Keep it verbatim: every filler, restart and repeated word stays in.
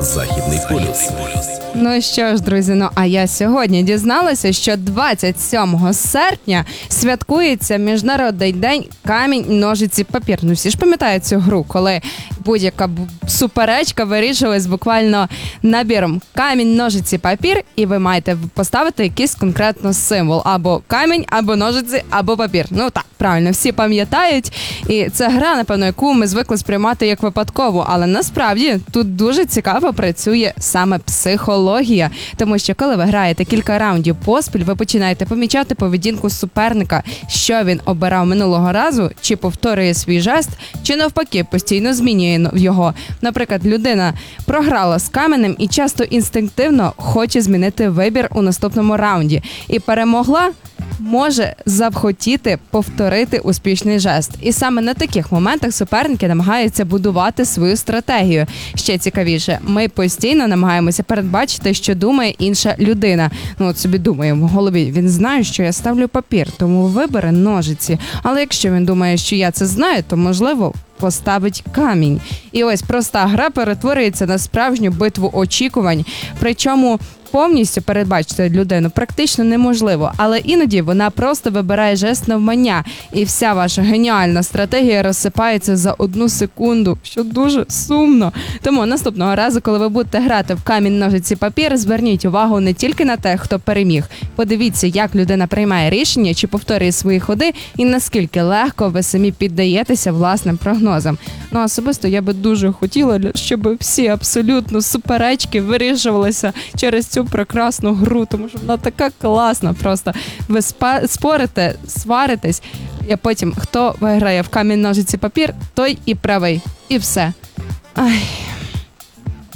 Західний полюс. Ну що ж, друзі, ну а я сьогодні дізналася, що двадцять сьомого серпня святкується Міжнародний день камінь, ножиці, папір. Ну всі ж пам'ятають цю гру, коли будь-яка суперечка вирішилась буквально набіром камінь, ножиці, папір, і ви маєте поставити якийсь конкретно символ. Або камінь, або ножиці, або папір. Ну так, правильно, всі пам'ятають. І це гра, напевно, яку ми звикли сприймати як випадкову. Але насправді тут дуже цікаво працює саме психологія. Тому що коли ви граєте кілька раундів поспіль, ви починаєте помічати поведінку суперника, що він обирав минулого разу, чи повторює свій жест, чи навпаки постійно змінює його. Наприклад, людина програла з каменем і часто інстинктивно хоче змінити вибір у наступному раунді. І перемогла може захотіти повторити успішний жест. І саме на таких моментах суперники намагаються будувати свою стратегію. Ще цікавіше, ми постійно намагаємося передбачити, що думає інша людина. Ну от собі думає в голові, він знає, що я ставлю папір, тому вибере ножиці. Але якщо він думає, що я це знаю, то можливо поставить камінь. І ось проста гра перетворюється на справжню битву очікувань, причому повністю передбачити людину практично неможливо, але іноді вона просто вибирає жест навмання, і вся ваша геніальна стратегія розсипається за одну секунду, що дуже сумно. Тому наступного разу, коли ви будете грати в камінь, ножиці, папір, зверніть увагу не тільки на те, хто переміг. Подивіться, як людина приймає рішення, чи повторює свої ходи, і наскільки легко ви самі піддаєтеся власним прогнозам. Ну, особисто я би дуже хотіла, щоб всі абсолютно суперечки вирішувалися через цю прекрасну гру, тому що вона така класна просто. Ви спорите, сваритесь, і потім хто виграє в камінь, ножиці, папір, той і правий. І все. Ай...